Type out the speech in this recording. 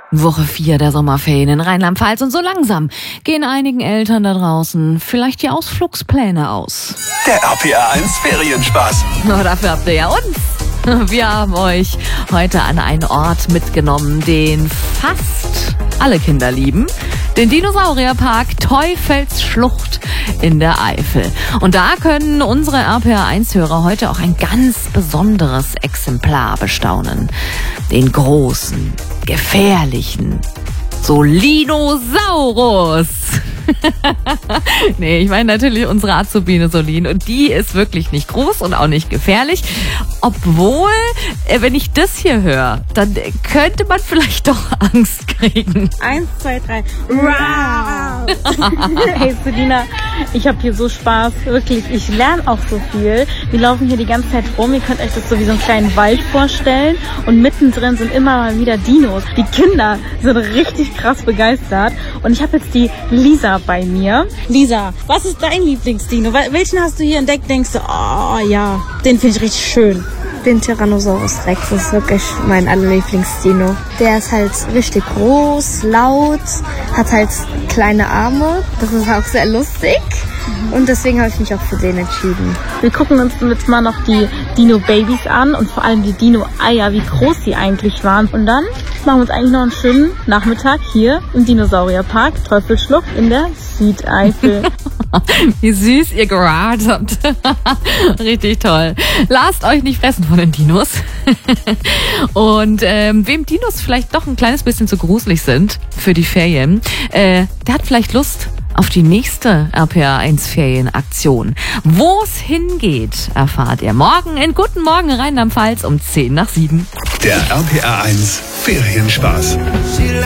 Woche 4 der Sommerferien in Rheinland-Pfalz und so langsam gehen einigen Eltern da draußen vielleicht die Ausflugspläne aus. Der RPR1 Ferienspaß. Na, dafür habt ihr ja uns. Wir haben euch heute an einen Ort mitgenommen, den fast alle Kinder lieben. Den Dinosaurierpark Teufelsschlucht in der Eifel. Und da können unsere RPR1-Hörer heute auch ein ganz besonderes Exemplar bestaunen. Den großen, gefährlichen Solinosaurus. Nee, ich meine natürlich unsere Azubine Solin. Und die ist wirklich nicht groß und auch nicht gefährlich. Obwohl, wenn ich das hier höre, dann könnte man vielleicht doch Angst kriegen. 1, 2, 3. Hey Selina, ich habe hier so Spaß. Wirklich, ich lerne auch so viel. Wir laufen hier die ganze Zeit rum. Ihr könnt euch das so wie so einen kleinen Wald vorstellen. Und mittendrin sind immer mal wieder Dinos. Die Kinder sind richtig krass begeistert. Und ich habe jetzt die Lisa bei mir. Lisa, was ist dein Lieblingsdino? Welchen hast du hier entdeckt? Denkst du, oh ja, den finde ich richtig schön. Den Tyrannosaurus Rex, das ist wirklich mein allerlieblingsdino. Der ist halt richtig groß, laut, hat halt kleine Arme. Das ist auch sehr lustig. Und deswegen habe ich mich auch für den entschieden. Wir gucken uns jetzt mal noch die Dino-Babys an und vor allem die Dino-Eier, wie groß die eigentlich waren. Und dann machen wir uns eigentlich noch einen schönen Nachmittag hier im Dinosaurierpark Teufelsschlucht in der Südeifel. Wie süß ihr geraten habt. Richtig toll. Lasst euch nicht fressen von den Dinos. Und wem Dinos vielleicht doch ein kleines bisschen zu gruselig sind für die Ferien, der hat vielleicht Lust auf die nächste RPR1-Ferienaktion. Wo es hingeht, erfahrt ihr morgen in Guten Morgen Rheinland-Pfalz um 6:50. Der RPR1 Ferienspaß.